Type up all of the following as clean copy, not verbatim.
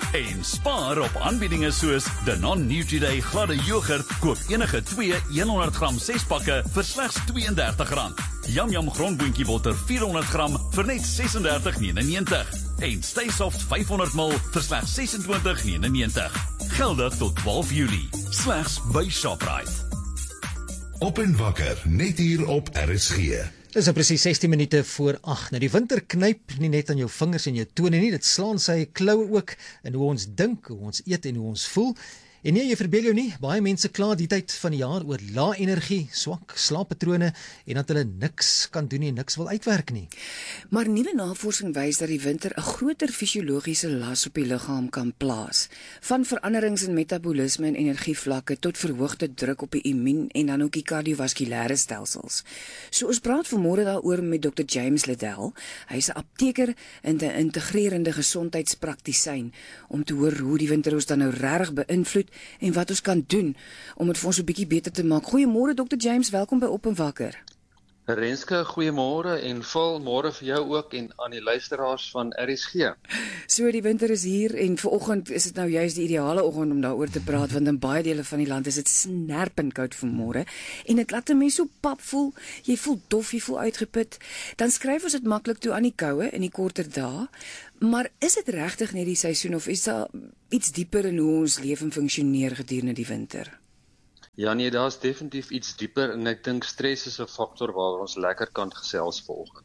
En spaar op aanbiedinge soos Danone Nutri-Day gladde yoghurt, koop enige 2 100 gram 6 pakke vir slegs R32. Yum Yum grondboontjiebotter 400 gram vir net R36,99. En Stay Soft 500 ml vir slegs R26,99. Geldig tot 12 Julie. Slegs by Shoprite. Op en wakker, net hier op RSG. Dis nou presies 16 minute voor 8. Nou die winter knyp nie net aan jou vingers en jou tone nie, dit slaan sy kloue ook in hoe ons dink, hoe ons eet en hoe ons voel. En nee, jy verbeel jou nie, baie mense kla die tyd van die jaar oor lae energie, swak slaappatrone en dat hulle niks kan doen nie, niks wil uitwerk nie. Maar nuwe navorsing wys dat die winter 'n groter fisiologiese las op die liggaam kan plaas. Van veranderings in metabolisme en energievlakke tot verhoogde druk op die immuun en dan ook die kardiovaskulêre stelsels. So ons praat vanmôre daaroor met Dr. James Liddell. Hy's 'n apteker en 'n integrerende gesondheidspraktisyn om te hoor hoe die winter ons dan nou regtig beïnvloed en wat ons kan doen om dit vir ons 'n bietjie beter te maak. Goeiemôre Dr. James, welkom by Op en Wakker. Renske, goeiemôre en môre vir jou ook en aan die luisteraars van RSG. So die winter is hier en vanoggend is dit nou juist die ideale oggend om daaroor te praat want in baie dele van die land is dit snerpend koud vanmôre en dit laat 'n mens so pap voel, jy voel dof, jy voel uitgeput. Dan skryf ons dit maklik toe aan die koue in die korter dae. Maar is dit regtig net die seisoen of is daar iets dieper in hoe ons leef en funksioneer gedurende die winter? Ja nee, daar's definitief iets dieper en ek dink stres is 'n faktor waaroor ons lekker kan gesels vanoggend.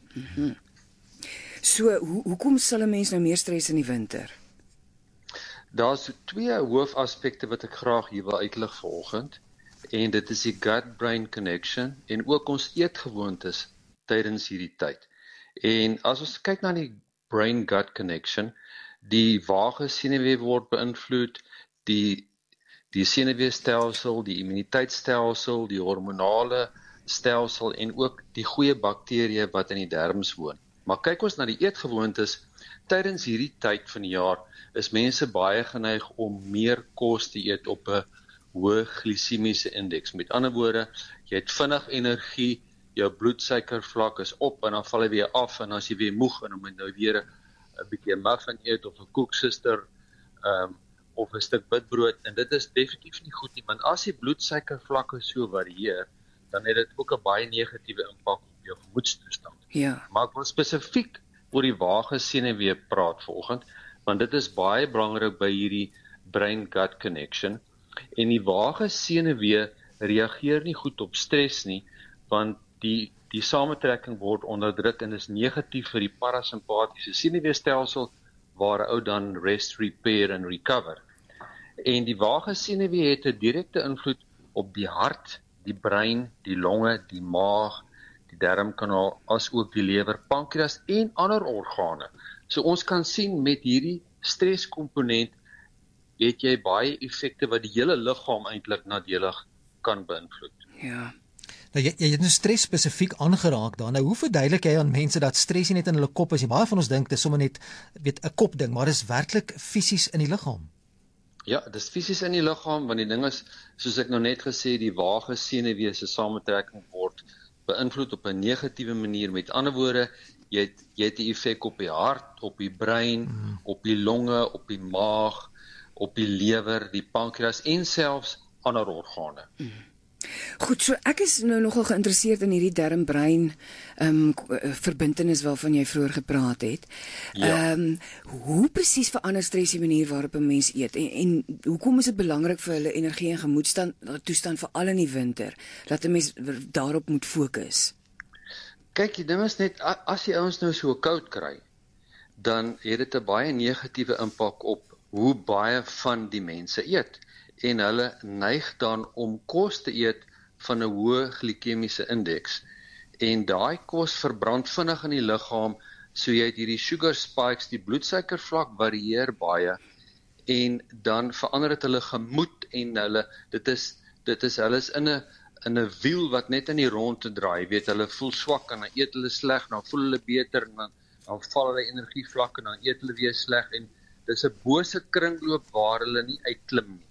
So, hoekom sal 'n mens nou meer stres in die winter? Daar's 2 hoofaspekte wat ek graag hier wil uitlig vanoggend en dit is die gut-brain connection en ook ons eetgewoontes tydens hierdie tyd. En as ons kyk na die brain-gut connection, die vagus senuwee word beïnvloed, die senuweestelsel, die immuniteitstelsel, die hormonale stelsel en ook die goeie bakterieë wat in die darmes woon. Maar kyk ons na die eetgewoontes, tydens hierdie tyd van die jaar is mense baie geneig om meer kos te eet op 'n hoë glisemiese indeks. Met ander woorde, jy het vinnig energie, jou bloedsuikervlak is op en dan val hy weer af en as jy weer moeg en dan moet nou weer 'n bietjie muffin eet of 'n koeksuster of 'n stuk witbrood en dit is definitief nie goed nie, want as die bloedsuikervlakke so varieer, dan het dit ook 'n baie negatiewe impak op jou gemoedstoestand. Ja. Maar ek wil spesifiek oor die vagus senuwee praat vanoggend, want dit is baie belangrik by hierdie brain-gut connection. En die vagus senuwee reageer nie goed op stres nie, want die samentrekking word onderdruk en is negatief vir die parasimpatiese senuweestelsel waar 'n ou dan rest, repair en recover. En die vagus senuwee het 'n direkte invloed op die hart, die brein, die longe, die maag, die darmkanaal, as ook die lewer, pankreas en ander organe. So ons kan sien met hierdie streskomponent het jy baie effekte wat die hele liggaam eintlik nadelig kan beïnvloed. Ja. Nou, jy het nou stres spesifiek aangeraak daar. Nou, hoe verduidelik jy aan mense dat stres nie net in hulle kop is nie? Baie van ons dink dit is sommer net 'n kopding, maar dit is werklik fisies in die liggaam. Ja, dis fisies in die liggaam, want die ding is, soos ek nou net gesê, die vagus senuwee se samentrekking word beïnvloed op 'n negatiewe manier. Met ander woorde, jy het 'n effek op die hart, op die brein, op die longe, op die maag, op die lewer, die pankreas en selfs ander organe. Goed, so ek is nou nogal geïnteresseerd in hierdie darm-brein verbintenis waarvan jy vroeër gepraat het. Ja. Hoe presies verander stres die manier waarop 'n mens eet en hoekom is dit belangrik vir hulle energie en gemoedstoestand veral in die winter dat 'n mens daarop moet fokus? Kyk, die ding is net as die ouens nou so koud kry, dan het dit 'n baie negatiewe impak op hoe baie van die mense eet. En hulle neig dan om kos te eet van 'n hoë glikemiese indeks. En daai kos verbrand vinnig in die liggaam, so jy het hierdie sugar spikes, die bloedsuikervlak varieer baie en dan verander dit hulle gemoed en hulle hulle is in 'n wiel wat net in die rond te draai. Jy weet, hulle voel swak en dan eet hulle sleg, dan voel hulle beter en dan val hulle energievlakke en dan eet hulle weer sleg en dis 'n bose kringloop waar hulle nie uitklim nie.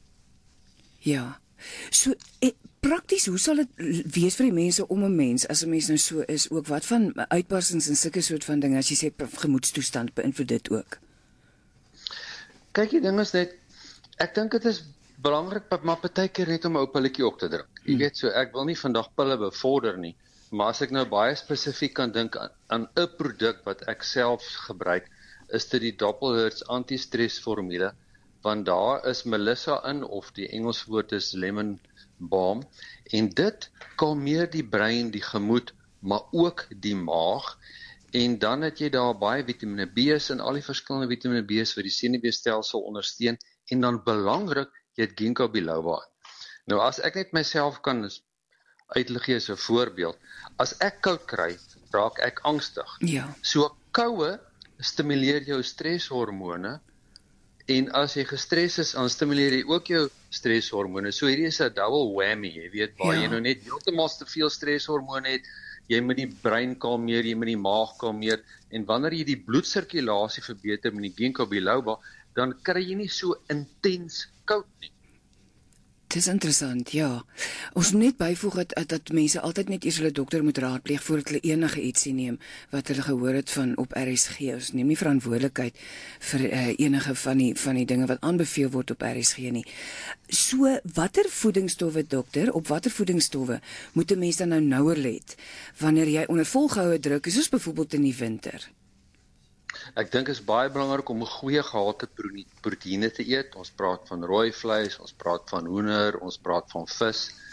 Ja. So prakties, hoe sal dit wees vir die mense om 'n mens as 'n mens nou so is ook wat van uitbarstings en sulke soort van dinge as jy sê gemoedstoestand beïnvloed dit ook? Kyk, die ding is net, ek dink dit is belangrik, maar partykeer net om 'n ou pilletjie op te drink. Jy weet so, ek wil nie vandag pille bevorder nie, maar as ek nou baie spesifiek kan dink aan 'n produk wat ek self gebruik, is dit die Doppelhertz anti-stress formule, want daar is Melissa in, of die Engelse woord is lemon balm, en dit kalmeer die brein, die gemoed, maar ook die maag, en dan het jy daar baie vitamine B's en al die verskillende vitamine B's wat die senuweestelsel ondersteun, en dan belangrik, jy het ginkgo biloba. Nou as ek net myself kan uitlig gee as 'n voorbeeld, as ek koud kry, raak ek angstig. Ja. So koue stimuleer jou stresshormone, en as jy gestres is, dan stimuleer jy ook jou stresshormone. So hierdie is 'n double whammy, jy weet, waar jy nou net heeltemal te veel stresshormone het, jy moet die brein kalmeer, jy moet die maag kalmeer, en wanneer jy die bloedsirkulasie verbeter met die ginkgo biloba, dan kry jy nie so intens koud nie. Dis interessant, ja. Ons moet net byvoeg dat mense altyd net eers hulle dokter moet raadpleeg voordat hulle enige ietsie neem wat hulle gehoor het van op RSG. Ons neem nie verantwoordelikheid vir enige van die dinge wat aanbeveel word op RSG nie. So, watter voedingsstowwe, dokter, op watter voedingsstowwe moet 'n mens dan nou nouer let wanneer jy onder volgehoue druk is, soos byvoorbeeld in die winter? Ek dink is baie belangrik om 'n goeie gehalte proteïene te eet. Ons praat van rooi vleis, ons praat van hoender, ons praat van vis.